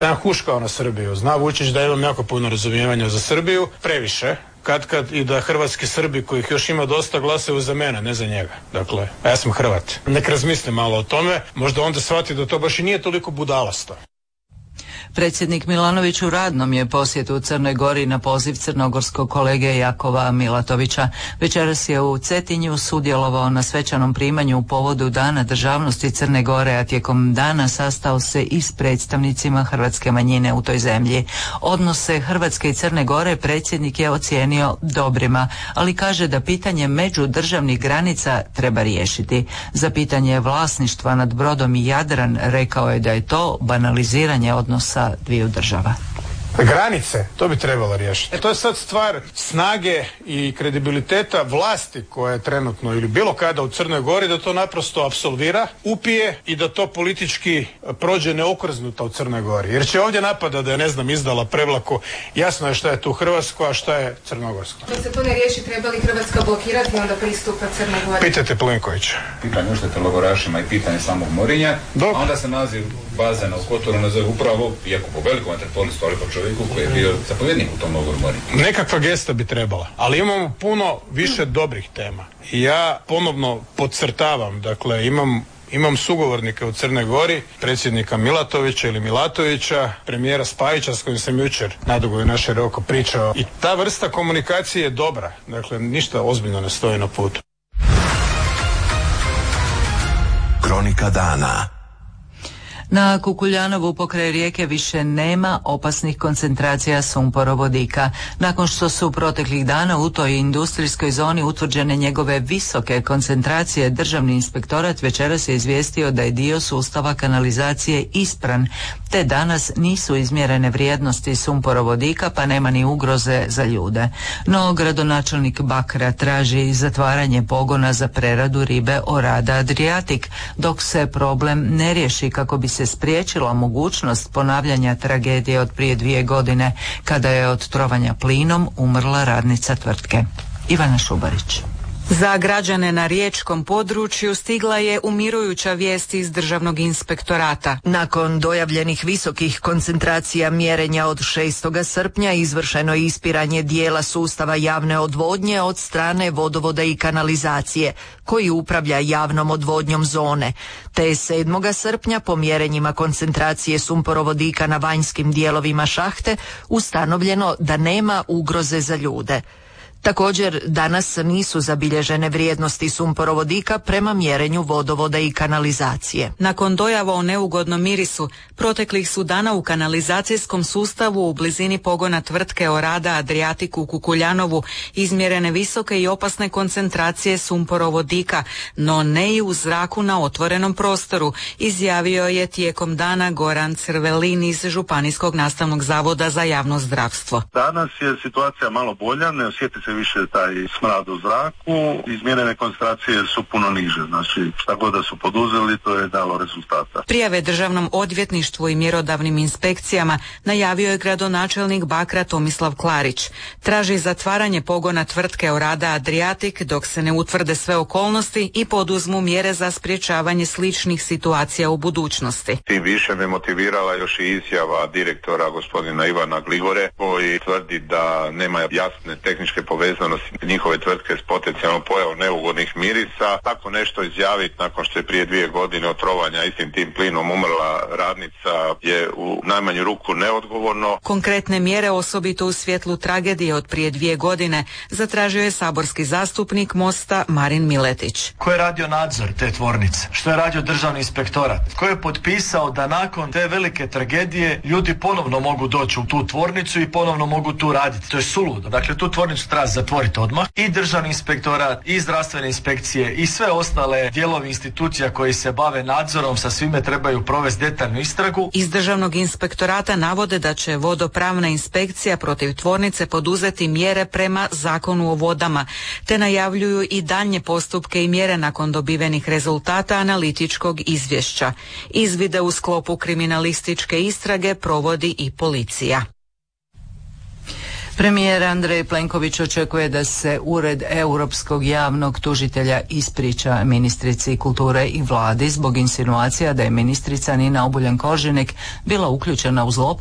Ja huškao na Srbiju. Zna Vučić da imam jako puno razumijevanja za Srbiju, previše. Kad i da hrvatski Srbi, kojih još ima dosta, glasaju za mene, ne za njega. Dakle, ja sam Hrvat. Nek razmisli malo o tome, možda onda shvati da to baš i nije toliko budalasto. Predsjednik Milanović u radnom je posjetu u Crnoj Gori na poziv crnogorskog kolege Jakova Milatovića. Večeras je u Cetinju sudjelovao na svečanom primanju u povodu Dana državnosti Crne Gore, a tijekom dana sastao se i s predstavnicima hrvatske manjine u toj zemlji. Odnose Hrvatske i Crne Gore predsjednik je ocijenio dobrima, ali kaže da pitanje međudržavnih granica treba riješiti. Za pitanje vlasništva nad brodom Jadran rekao je da je to banaliziranje odnosa dviju država. Granice, to bi trebalo riješiti. To je sad stvar snage i kredibiliteta vlasti koja je trenutno ili bilo kada u Crnoj Gori, da to naprosto apsolvira, upije i da to politički prođe neokrznuto u Crnoj Gori. Jer će ovdje napada da je, ne znam, izdala Prevlaku. Jasno je šta je tu hrvatsko, a šta je crnogorsko. Da se to ne riješi, treba li Hrvatska blokirati onda pristupa Crnoj Gori? Pitajte Plenkovića. Pitanje uštete logorašima i pitanje samog morenja, a onda se naziv bazena u Kotoru nazove upravo, iako po velikom vaterpolistu, ali po čovjeku koji je bio zapovjednik u tom logoru morenja. Nekakva gesta bi trebala, ali imamo puno više dobrih tema. I ja ponovno podcrtavam, dakle imam sugovornike u Crnoj Gori, predsjednika Milatovića ili Milatovića, premijera Spajića s kojim sam jučer nadugo i naširoko pričao. I ta vrsta komunikacije je dobra, dakle ništa ozbiljno ne stoji na putu. Kronika dana. Na Kukuljanovu pokraj rijeke više nema opasnih koncentracija sumporovodika. Nakon što su proteklih dana u toj industrijskoj zoni utvrđene njegove visoke koncentracije, Državni inspektorat večeras je izvijestio da je dio sustava kanalizacije ispran, te danas nisu izmjerene vrijednosti sumporovodika, pa nema ni ugroze za ljude. No, gradonačelnik Bakra traži zatvaranje pogona za preradu ribe Orada Adriatic, dok se problem ne riješi kako bi se spriječila mogućnost ponavljanja tragedije od prije 2 godine kada je od trovanja plinom umrla radnica tvrtke. Ivana Šubarić. Za građane na riječkom području stigla je umirujuća vijest iz Državnog inspektorata. Nakon dojavljenih visokih koncentracija mjerenja od 6. srpnja izvršeno je ispiranje dijela sustava javne odvodnje od strane vodovoda i kanalizacije, koji upravlja javnom odvodnjom zone. Te 7. srpnja po mjerenjima koncentracije sumporovodika na vanjskim dijelovima šahte ustanovljeno da nema ugroze za ljude. Također, danas nisu zabilježene vrijednosti sumporovodika prema mjerenju vodovoda i kanalizacije. Nakon dojava o neugodnom mirisu, proteklih su dana u kanalizacijskom sustavu u blizini pogona tvrtke Orada Adriatic u Kukuljanovu izmjerene visoke i opasne koncentracije sumporovodika, no ne i u zraku na otvorenom prostoru, izjavio je tijekom dana Goran Crvelin iz Županijskog nastavnog zavoda za javno zdravstvo. Danas je situacija malo bolja, ne osjeti se više taj smrad u zraku, izmjerene koncentracije su puno niže, znači šta god da su poduzeli, to je dalo rezultata. Prijave Državnom odvjetništvu i mjerodavnim inspekcijama najavio je gradonačelnik Bakra Tomislav Klarić. Traži zatvaranje pogona tvrtke Orada Adriatic dok se ne utvrde sve okolnosti i poduzmu mjere za sprječavanje sličnih situacija u budućnosti. Tim više me motivirala još i izjava direktora gospodina Ivana Gligore, koji tvrdi da nema jasne tehničke povezanosti njihove tvrtke s potencijalnom pojavom neugodnih mirisa. Tako nešto izjaviti nakon što je prije 2 godine od trovanja istim tim plinom umrla radnica je u najmanju ruku neodgovorno. Konkretne mjere, osobito u svjetlu tragedije od prije 2 godine, zatražio je saborski zastupnik Mosta Marin Miletić. Ko je radio nadzor te tvornice? Što je radio Državni inspektorat? Ko je potpisao da nakon te velike tragedije ljudi ponovno mogu doći u tu tvornicu i ponovno mogu tu raditi? To je suludo. Dakle, tu tvornicu treba zatvoriti odmah. I Državni inspektorat, i zdravstvene inspekcije, i sve ostale dijelovi institucija koji se bave nadzorom sa svime trebaju provesti detaljnu istragu. Iz Državnog inspektorata navode da će vodopravna inspekcija protiv tvornice poduzeti mjere prema Zakonu o vodama, te najavljuju i daljnje postupke i mjere nakon dobivenih rezultata analitičkog izvješća. Izvide u sklopu kriminalističke istrage provodi i policija. Premijer Andrej Plenković očekuje da se Ured Europskog javnog tužitelja ispriča ministrici kulture i vladi zbog insinuacija da je ministrica Nina Obuljen Koržinek bila uključena u zlouporabu